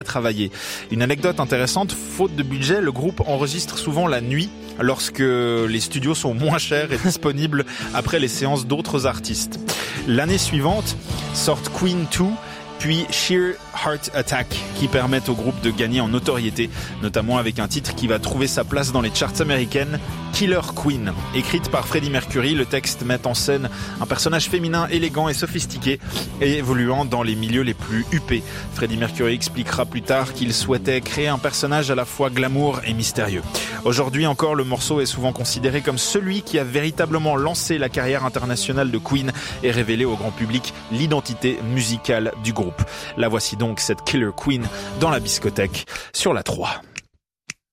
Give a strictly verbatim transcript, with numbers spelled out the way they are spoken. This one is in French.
travailler. Une anecdote intéressante, faute de budget, le groupe enregistre souvent la nuit lorsque les studios sont moins chers et disponibles après les séances d'autres artistes. L'année suivante sortent Queen deux, puis Sheer Heart Attack, qui permettent au groupe de gagner en notoriété, notamment avec un titre qui va trouver sa place dans les charts américaines, Killer Queen. Écrite par Freddie Mercury, le texte met en scène un personnage féminin élégant et sophistiqué et évoluant dans les milieux les plus huppés. Freddie Mercury expliquera plus tard qu'il souhaitait créer un personnage à la fois glamour et mystérieux. Aujourd'hui encore, le morceau est souvent considéré comme celui qui a véritablement lancé la carrière internationale de Queen et révélé au grand public l'identité musicale du groupe. La voici donc, cette Killer Queen, dans la discothèque sur la trois.